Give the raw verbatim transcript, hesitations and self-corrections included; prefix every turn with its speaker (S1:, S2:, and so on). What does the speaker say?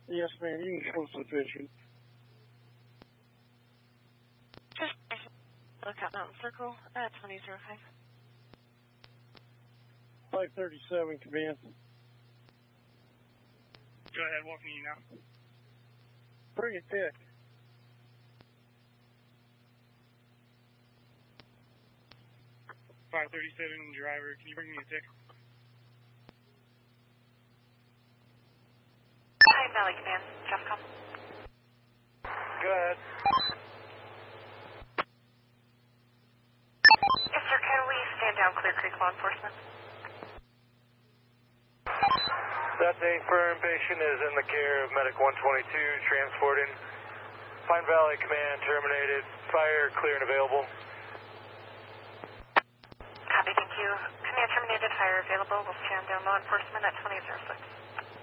S1: Yes, ma'am. You can close the picture.
S2: Just Lookout Mountain Circle at twenty oh five.
S1: five thirty-seven, command.
S3: Go ahead, walking you now.
S1: Bring it thick.
S3: five thirty-seven, driver, can you bring me a tick?
S2: Pine Valley Command, Jeffcom.
S1: Go ahead.
S2: Yes, sir, can we stand down Clear Creek Law Enforcement?
S4: That day, firm patient is in the care of Medic one twenty-two, transporting. Pine Valley Command terminated. Fire clear and available.
S2: Copy, thank you. Command terminated, fire available. We'll stand down law enforcement at twenty oh six.